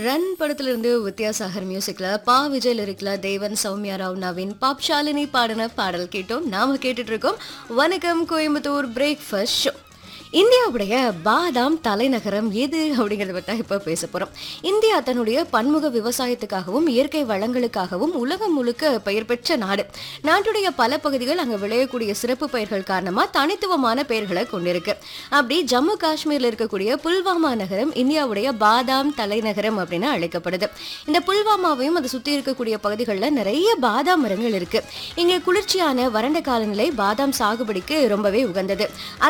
Run படத்துல இருந்து வித்யாசாகர் மியூசிக்ல பா விஜய் லிரிக்ல தேவன் சௌமியா ராவ் நவீன் பாப் ஷாலினி பாடின பாடல் கேட்டோம். நாம கேட்டுட்டு இருக்கோம் வணக்கம் கோயம்புத்தூர் பிரேக்ஃபாஸ்ட் ஷோ. இந்தியாவுடைய பாதாம் தலைநகரம் எது அப்படிங்கறத பத்தி இப்ப பேச போறோம். இந்தியா தன்னுடைய பன்முக விவசாயத்துக்காகவும் இயற்கை வளங்களுக்காகவும் உலகம் முழுக்க பெயர் பெற்ற நாடு. நாட்டுடைய பல பகுதிகள் அங்க விளையக்கூடிய சிறப்பு பயிர்கள் காரணமா தனித்துவமான பெயர்களை கொண்டிருக்கு. அப்படி ஜம்மு காஷ்மீர்ல இருக்கக்கூடிய புல்வாமா நகரம் இந்தியாவுடைய பாதாம் தலைநகரம் அப்படின்னு அழைக்கப்படுது. இந்த புல்வாமாவையும் அதை சுத்தி இருக்கக்கூடிய பகுதிகளில் நிறைய பாதாம் மரங்கள் இருக்கு. இங்க குளிர்ச்சியான வறண்ட காலநிலை பாதாம் சாகுபடிக்கு ரொம்பவே உகந்தது.